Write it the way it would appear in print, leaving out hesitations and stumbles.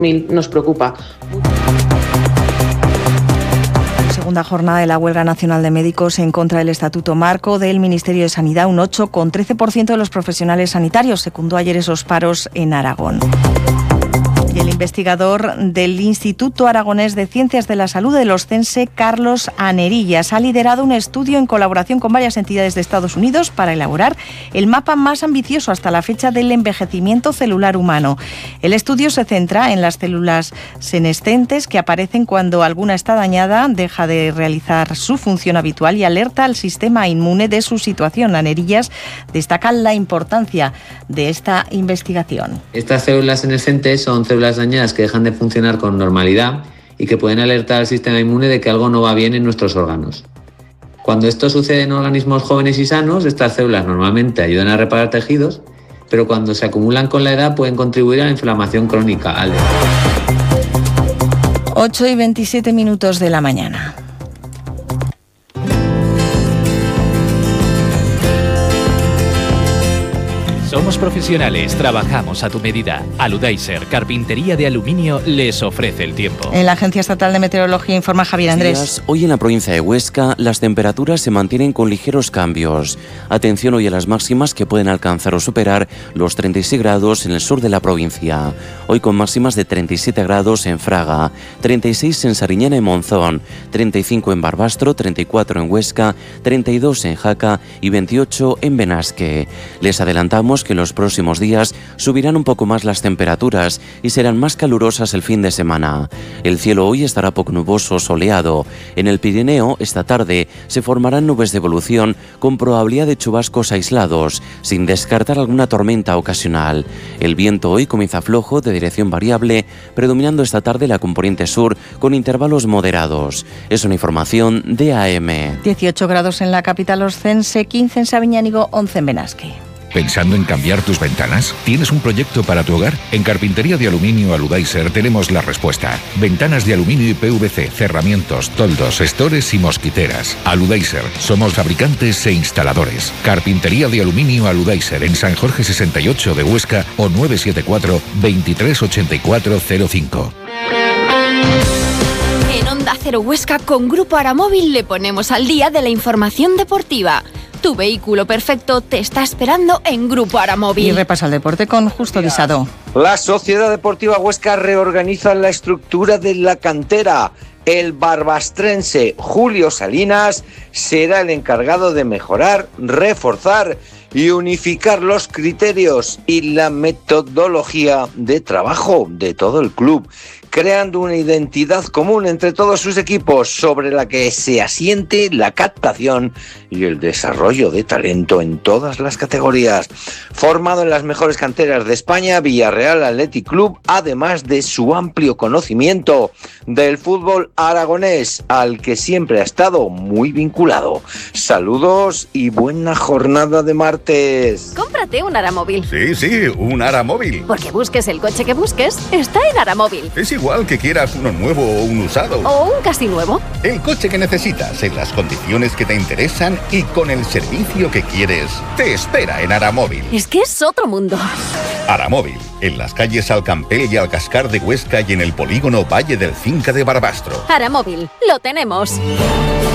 nos preocupa. Segunda jornada de la huelga nacional de médicos en contra del Estatuto Marco del Ministerio de Sanidad. Un 8,13% de los profesionales sanitarios secundó ayer esos paros en Aragón. Y el investigador del Instituto Aragonés de Ciencias de la Salud del Oscense, Carlos Anerillas, ha liderado un estudio en colaboración con varias entidades de Estados Unidos para elaborar el mapa más ambicioso hasta la fecha del envejecimiento celular humano. El estudio se centra en las células senescentes que aparecen cuando alguna está dañada, deja de realizar su función habitual y alerta al sistema inmune de su situación. Anerillas destaca la importancia de esta investigación. Estas células senescentes son células dañadas que dejan de funcionar con normalidad y que pueden alertar al sistema inmune de que algo no va bien en nuestros órganos. Cuando esto sucede en organismos jóvenes y sanos, estas células normalmente ayudan a reparar tejidos, pero cuando se acumulan con la edad pueden contribuir a la inflamación crónica. 8:27 de la mañana. Somos profesionales, trabajamos a tu medida. Aludaiser, carpintería de aluminio, les ofrece el tiempo. En la Agencia Estatal de Meteorología informa Javier Andrés. Hoy en la provincia de Huesca las temperaturas se mantienen con ligeros cambios. Atención hoy a las máximas que pueden alcanzar o superar los 36 grados en el sur de la provincia. Hoy con máximas de 37 grados en Fraga, 36 en Sariñana y Monzón, 35 en Barbastro, 34 en Huesca, 32 en Jaca y 28 en Benasque. Les adelantamos que en los próximos días subirán un poco más las temperaturas y serán más calurosas el fin de semana. El cielo hoy estará poco nuboso, soleado. En el Pirineo, esta tarde, se formarán nubes de evolución con probabilidad de chubascos aislados, sin descartar alguna tormenta ocasional. El viento hoy comienza flojo, de dirección variable, predominando esta tarde la componente sur con intervalos moderados. Es una información de AM. 18 grados en la capital oscense, 15 en Sabiñánigo, 11 en Benasque. ¿Pensando en cambiar tus ventanas? ¿Tienes un proyecto para tu hogar? En Carpintería de Aluminio Aludaiser tenemos la respuesta. Ventanas de aluminio y PVC, cerramientos, toldos, estores y mosquiteras. Aludaiser, somos fabricantes e instaladores. Carpintería de Aluminio Aludaiser en San Jorge 68 de Huesca o 974 238405. En Onda Cero Huesca con Grupo Aramóvil le ponemos al día de la información deportiva. Tu vehículo perfecto te está esperando en Grupo Aramóvil. Y repasa el deporte con Justo Guisado. La Sociedad Deportiva Huesca reorganiza la estructura de la cantera. El barbastrense Julio Salinas será el encargado de mejorar, reforzar y unificar los criterios y la metodología de trabajo de todo el club, creando una identidad común entre todos sus equipos sobre la que se asiente la captación y el desarrollo de talento en todas las categorías. Formado en las mejores canteras de España, Villarreal Athletic Club, además de su amplio conocimiento del fútbol aragonés, al que siempre ha estado muy vinculado. Saludos y buena jornada de martes. Cómprate un Aramóvil. Sí, un Aramóvil. Porque busques el coche que busques, está en Aramóvil. Es igual que quieras uno nuevo o un usado. O un casi nuevo. El coche que necesitas, en las condiciones que te interesan y con el servicio que quieres, te espera en Aramóvil. Es que es otro mundo. Aramóvil, en las calles Alcampel y Alcascar de Huesca y en el polígono Valle del Cinca de Barbastro. Aramóvil, lo tenemos.